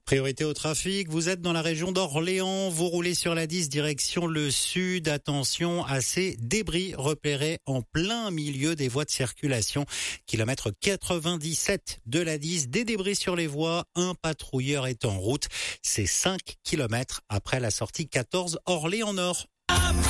Priorité au trafic, vous êtes dans la région d'Orléans, vous roulez sur la 10 direction le sud. Attention à ces débris repérés en plein milieu des voies de circulation. Kilomètre 97 de la 10, des débris sur les voies, un patrouilleur est en route. C'est 5 kilomètres après la sortie 14 Orléans Nord.